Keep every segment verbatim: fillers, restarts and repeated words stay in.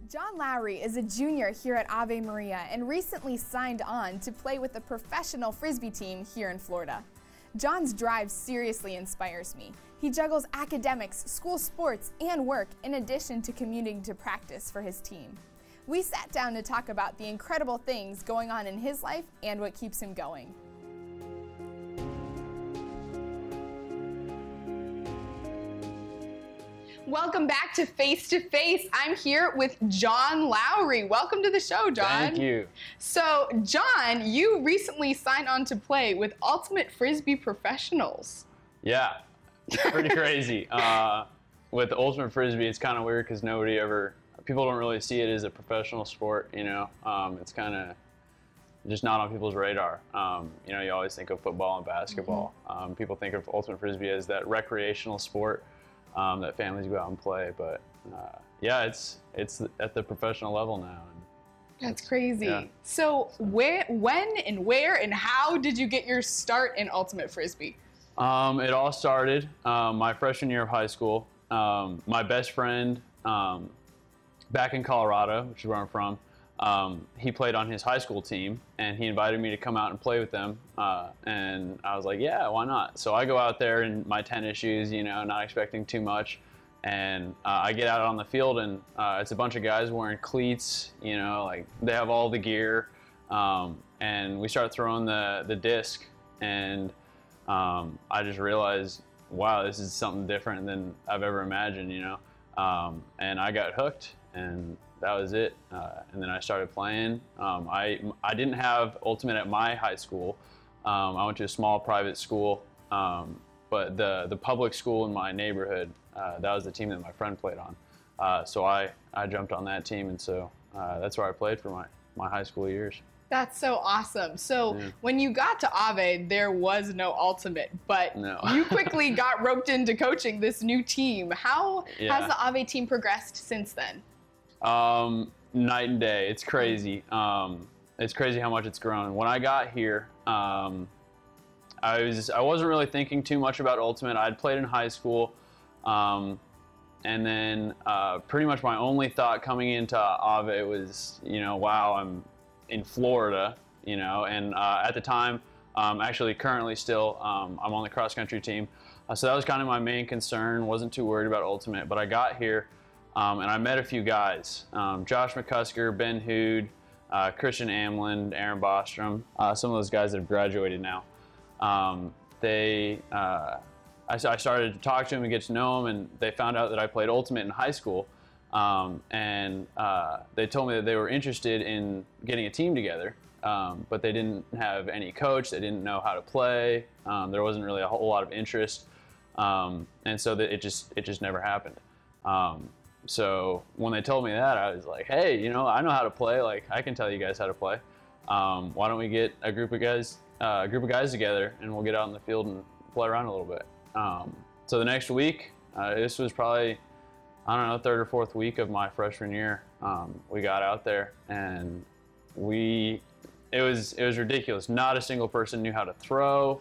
John Lowry is a junior here at Ave Maria and recently signed on to play with the professional Frisbee team here in Florida. John's drive seriously inspires me. He juggles academics, school sports, and work in addition to commuting to practice for his team. We sat down to talk about the incredible things going on in his life and what keeps him going. Welcome back to Face to Face. I'm here with John Lowry. Welcome to the show, John. Thank you. So, John, you recently signed on to play with Ultimate Frisbee Professionals. Yeah, it's pretty crazy. Uh, with Ultimate Frisbee, it's kind of weird because nobody ever, people don't really see it as a professional sport, you know. Um, it's kind of just not on people's radar. Um, you know, you always think of football and basketball. Mm-hmm. Um, people think of Ultimate Frisbee as that recreational sport. Um, that families go out and play, but uh, yeah, it's it's at the professional level now. And That's crazy. Yeah. So where, when, and where, and how did you get your start in Ultimate Frisbee? Um, it all started um, my freshman year of high school. Um, my best friend um, back in Colorado, which is where I'm from, um, he played on his high school team, and he invited me to come out and play with them. Uh, and I was like, yeah, why not? So I go out there in my tennis shoes, you know, not expecting too much. And uh, I get out on the field, and uh, it's a bunch of guys wearing cleats, you know, like they have all the gear. Um, and we start throwing the, the disc, and um, I just realized, wow, this is something different than I've ever imagined, you know. Um, and I got hooked, and that was it. Uh, and then I started playing. Um, I, I didn't have Ultimate at my high school. Um, I went to a small private school, um, but the, the public school in my neighborhood, uh, that was the team that my friend played on. Uh, so I, I jumped on that team, and so uh, that's where I played for my, my high school years. That's so awesome. So Yeah. when you got to Ave, there was no Ultimate, but No. you quickly got roped into coaching this new team. How Yeah. has the Ave team progressed since then? Um, night and day. It's crazy. Um, it's crazy how much it's grown. When I got here, um, I was I wasn't really thinking too much about Ultimate. I'd played in high school, um, and then uh, pretty much my only thought coming into Ave was, you know, wow, I'm in Florida, you know, and uh, at the time, um, actually currently still, um, I'm on the cross country team. Uh, so that was kind of my main concern. Wasn't too worried about Ultimate, but I got here. Um, and I met a few guys, um, Josh McCusker, Ben Hood, uh, Christian Amland, Aaron Bostrom, uh, some of those guys that have graduated now. Um, they, uh, I, I started to talk to them and get to know them, and they found out that I played Ultimate in high school. Um, and uh, they told me that they were interested in getting a team together, um, but they didn't have any coach. They didn't know how to play. Um, there wasn't really a whole lot of interest. Um, and so that it just, it just never happened. Um, So when they told me that, I was like, hey, you know, I know how to play. Like, I can tell you guys how to play. Um, why don't we get a group of guys, uh, a group of guys together, and we'll get out in the field and play around a little bit. Um, so the next week, uh, this was probably, I don't know, third or fourth week of my freshman year. Um, we got out there, and we, it was it was ridiculous. Not a single person knew how to throw.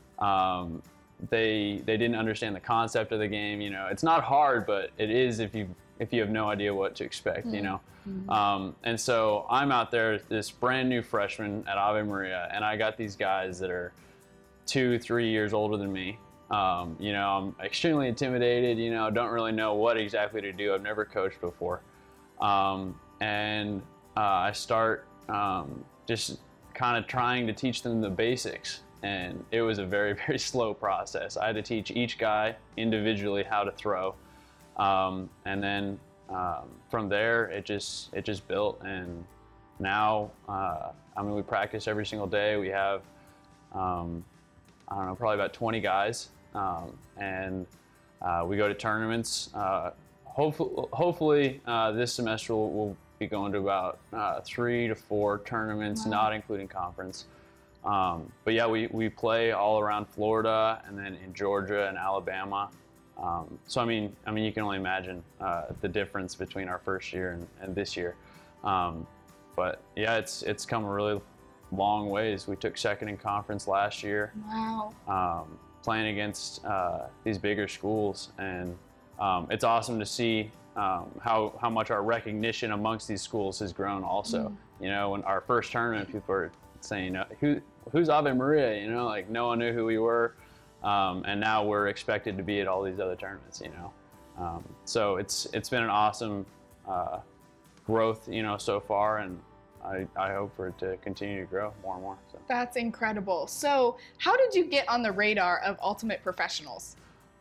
Um, they they didn't understand the concept of the game. You know, it's not hard, but it is if you if you have no idea what to expect, you know. Mm-hmm. Um, and so I'm out there, this brand new freshman at Ave Maria, and I got these guys that are two, three years older than me. Um, you know, I'm extremely intimidated, you know, don't really know what exactly to do. I've never coached before. Um, and uh, I start um, just kind of trying to teach them the basics. And it was a very, very slow process. I had to teach each guy individually how to throw. Um, and then um, from there, it just it just built. And now, uh, I mean, we practice every single day. We have, um, I don't know, probably about twenty guys. Um, and uh, we go to tournaments. Uh, hopefully, hopefully uh, this semester we'll, we'll be going to about uh, three to four tournaments, Wow. not including conference. Um, but yeah, we, we play all around Florida, and then in Georgia and Alabama. Um, so I mean, I mean, you can only imagine uh, the difference between our first year and, and this year. Um, but yeah, it's it's come a really long ways. We took second in conference last year. Wow. Um, playing against uh, these bigger schools, and um, it's awesome to see um, how how much our recognition amongst these schools has grown. Also, mm. you know, when our first tournament, people were saying, "Who who's Ave Maria?" You know, like no one knew who we were, um, and now we're expected to be at all these other tournaments. You know, um, so it's it's been an awesome uh, growth, you know, so far, and I, I hope for it to continue to grow more and more. So. That's incredible. So how did you get on the radar of Ultimate Professionals?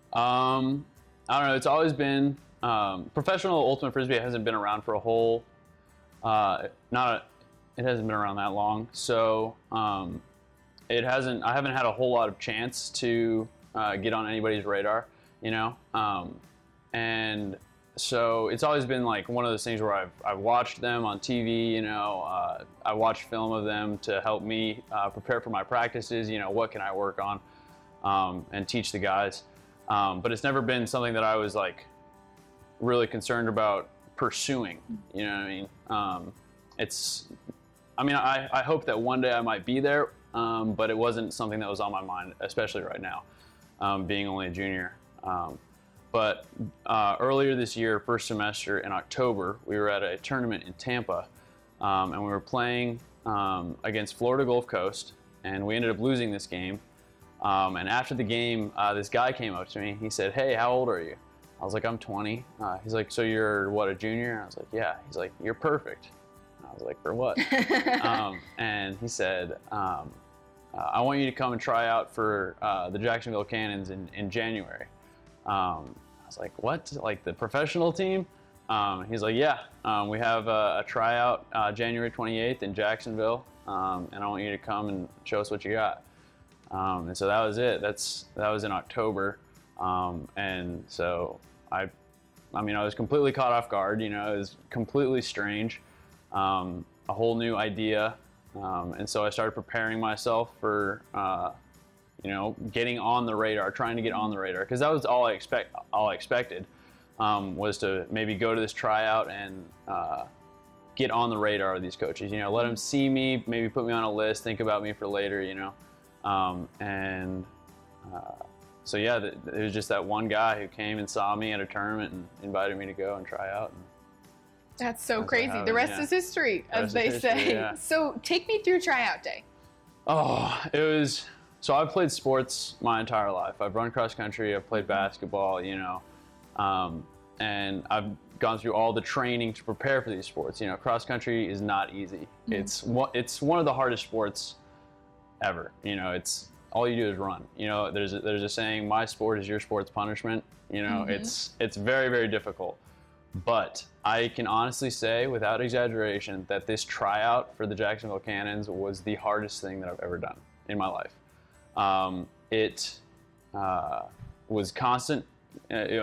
Um, I don't know. It's always been, um, professional Ultimate Frisbee hasn't been around for a whole, uh, not, a, it hasn't been around that long. So um, it hasn't, I haven't had a whole lot of chance to uh, get on anybody's radar, you know? Um, and So it's always been like one of those things where I've, I've watched them on T V, you know, uh, I watched film of them to help me uh, prepare for my practices, you know, what can I work on, um, and teach the guys. Um, but it's never been something that I was like really concerned about pursuing, you know what I mean? Um, it's, I mean, I, I hope that one day I might be there, um, but it wasn't something that was on my mind, especially right now, um, being only a junior. Um, But uh, earlier this year, first semester in October, we were at a tournament in Tampa, um, and we were playing um, against Florida Gulf Coast, and we ended up losing this game. Um, and after the game, uh, this guy came up to me. He said, "Hey, how old are you?" I was like, "I'm twenty." Uh, he's like, "So you're what, a junior?" And I was like, "Yeah." He's like, "You're perfect." And I was like, "For what?" um, and he said, um, uh, "I want you to come and try out for uh, the Jacksonville Cannons in, in January." Um, I was like, "What? Like the professional team?" Um, he's like, "Yeah, um, we have a, a tryout uh, January twenty-eighth in Jacksonville, um, and I want you to come and show us what you got." Um, and so that was it. That's that was in October, um, and so I, I mean, I was completely caught off guard. You know, it was completely strange, um, a whole new idea, um, and so I started preparing myself for. Uh, you know, getting on the radar, trying to get on the radar, because that was all I expect. All I expected um, was to maybe go to this tryout and uh, get on the radar of these coaches. You know, let them see me, maybe put me on a list, think about me for later. You know, um, and uh, so yeah, th- there was just that one guy who came and saw me at a tournament and invited me to go and try out. And that's so that's crazy. The rest yeah. is history, as they history, say. Yeah. So take me through tryout day. Oh, it was. So I've played sports my entire life. I've run cross country, I've played basketball, you know, um, and I've gone through all the training to prepare for these sports. You know, cross country is not easy. Mm-hmm. It's one, it's one of the hardest sports ever. You know, it's all you do is run. You know, there's a, there's a saying, "My sport is your sport's punishment." You know, mm-hmm. it's it's very very difficult. But I can honestly say, without exaggeration, that this tryout for the Jacksonville Cannons was the hardest thing that I've ever done in my life. Um, it uh, was constant. Uh,